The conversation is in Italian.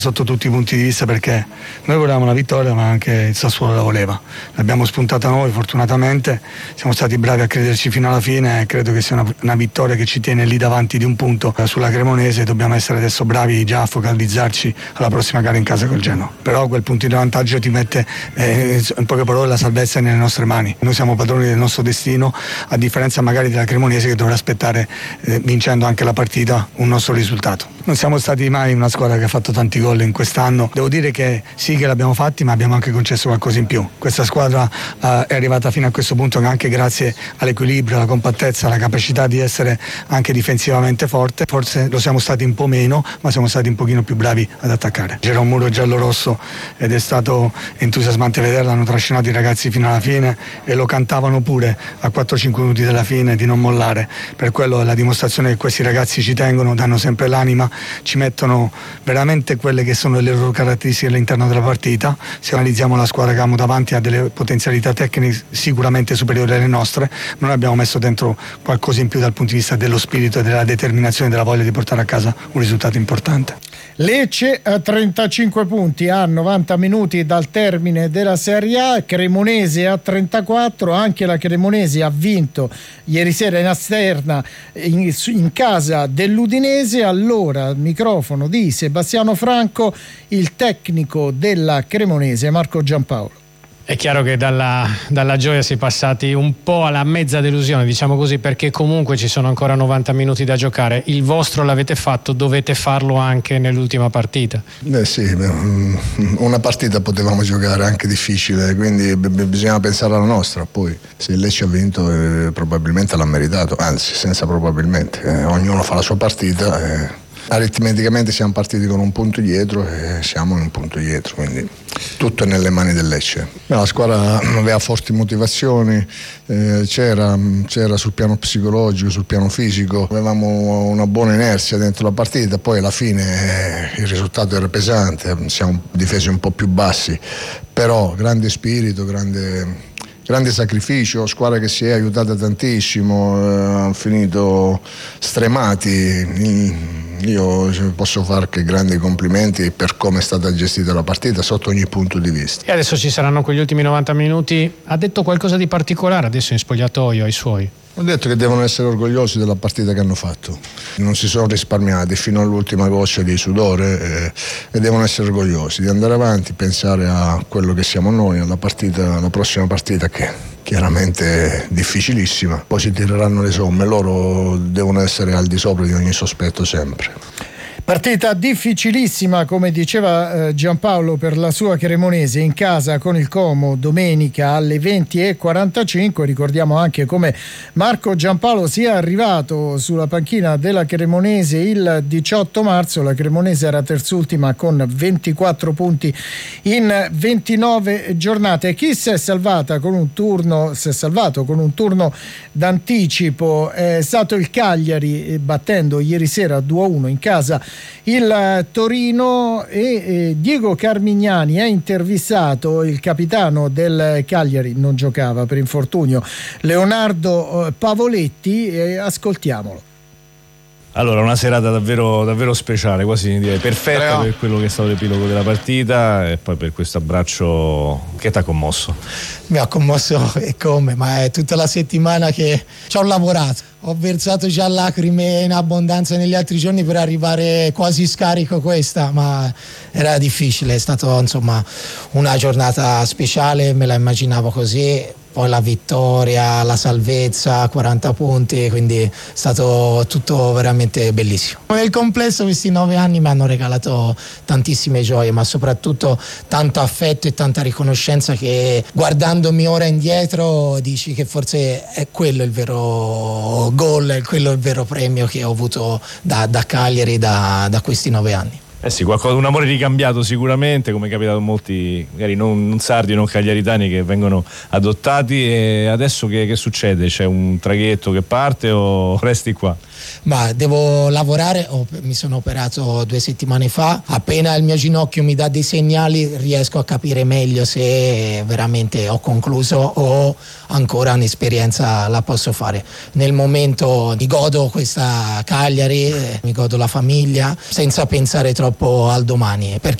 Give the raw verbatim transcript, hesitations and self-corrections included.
sotto tutti i punti di vista, perché noi volevamo la vittoria ma anche il Sassuolo la voleva, l'abbiamo spuntata noi fortunatamente, siamo stati bravi a crederci fino alla fine e credo che sia una, una vittoria che ci tiene lì davanti di un punto sulla Cremonese. Dobbiamo essere adesso bravi già a focalizzarci alla prossima gara in casa col Genoa, però quel punto di vantaggio ti mette eh, in poche parole la salvezza nelle nostre mani. Noi siamo padroni del nostro destino, a differenza magari della Cremonese che dovrà aspettare eh, vincendo anche la partita un nostro risultato. Non siamo stati mai una squadra che ha fatto tanti gol in quest'anno, devo dire che sì che l'abbiamo fatti ma abbiamo anche concesso qualcosa in più. Questa squadra uh, è arrivata fino a questo punto anche grazie all'equilibrio, alla compattezza, alla capacità di essere anche difensivamente forte. Forse lo siamo stati un po' meno, ma siamo stati un pochino più bravi ad attaccare. C'era un muro giallo-rosso ed è stato entusiasmante vederlo, hanno trascinato i ragazzi fino alla fine e lo cantavano pure a quattro cinque minuti dalla fine di non mollare. Per quello è la dimostrazione che questi ragazzi ci tengono, danno sempre l'anima, ci mettono veramente quelle che sono le loro caratteristiche all'interno della partita. Se analizziamo la squadra che abbiamo davanti ha delle potenzialità tecniche sicuramente superiori alle nostre, ma noi abbiamo messo dentro qualcosa in più dal punto di vista dello spirito e della determinazione, della voglia di portare a casa un risultato importante. Lecce a trentacinque punti a novanta minuti dal termine della Serie A, Cremonese a trentaquattro, anche la Cremonese ha vinto ieri sera in esterna in, in casa dell'Udinese. Allora al microfono di Sebastiano Franco il tecnico della Cremonese Marco Giampaolo. È chiaro che dalla, dalla gioia si è passati un po' alla mezza delusione, diciamo così, perché comunque ci sono ancora novanta minuti da giocare. Il vostro l'avete fatto, dovete farlo anche nell'ultima partita. Beh sì, una partita potevamo giocare anche difficile, quindi bisogna pensare alla nostra. Poi se il Lecce ha vinto eh, probabilmente l'ha meritato, anzi senza probabilmente, eh, ognuno fa la sua partita. Eh. Aritmeticamente siamo partiti con un punto dietro e siamo in un punto dietro, quindi tutto è nelle mani del Lecce. La squadra aveva forti motivazioni, eh, c'era, c'era sul piano psicologico, sul piano fisico, avevamo una buona inerzia dentro la partita, poi alla fine eh, il risultato era pesante, siamo difesi un po' più bassi, però grande spirito, grande... grande sacrificio, squadra che si è aiutata tantissimo, eh, hanno finito stremati. Io posso fare che grandi complimenti per come è stata gestita la partita sotto ogni punto di vista. E adesso ci saranno quegli ultimi novanta minuti. Ha detto qualcosa di particolare adesso in spogliatoio ai suoi? Ho detto che devono essere orgogliosi della partita che hanno fatto, non si sono risparmiati fino all'ultima goccia di sudore eh, e devono essere orgogliosi di andare avanti, pensare a quello che siamo noi, alla partita, alla prossima partita che chiaramente è difficilissima, poi si tireranno le somme, loro devono essere al di sopra di ogni sospetto sempre. Partita difficilissima, come diceva eh, Giampaolo, per la sua Cremonese in casa con il Como domenica alle venti e quarantacinque. Ricordiamo anche come Marco Giampaolo sia arrivato sulla panchina della Cremonese il diciotto marzo. La Cremonese era terzultima con ventiquattro punti in ventinove giornate. Chi si è salvata con un turno, si è salvato con un turno d'anticipo è stato il Cagliari, battendo ieri sera due a uno in casa il Torino, e eh, Diego Carmignani ha intervistato il capitano del Cagliari, non giocava per infortunio, Leonardo eh, Pavoletti, e ascoltiamolo. Allora, una serata davvero, davvero speciale, quasi direi perfetta Prego. Per quello che è stato l'epilogo della partita e poi per questo abbraccio che ti ha commosso. Mi ha commosso e come, ma è tutta la settimana che ci ho lavorato. Ho versato già lacrime in abbondanza negli altri giorni per arrivare quasi scarico questa, ma era difficile, è stata insomma una giornata speciale, me la immaginavo così. Poi la vittoria, la salvezza, quaranta punti, quindi è stato tutto veramente bellissimo. Nel complesso questi nove anni mi hanno regalato tantissime gioie, ma soprattutto tanto affetto e tanta riconoscenza che guardandomi ora indietro dici che forse è quello il vero gol, è quello il vero premio che ho avuto da, da Cagliari da, da questi nove anni. Eh sì, qualcosa, un amore ricambiato sicuramente, come è capitato a molti, magari non, non sardi, non cagliaritani che vengono adottati. E adesso che, che succede? C'è un traghetto che parte o resti qua? Ma devo lavorare, oh, mi sono operato due settimane fa, appena il mio ginocchio mi dà dei segnali riesco a capire meglio se veramente ho concluso o ancora un'esperienza la posso fare. Nel momento mi godo questa Cagliari, mi godo la famiglia senza pensare troppo purtroppo al domani, perché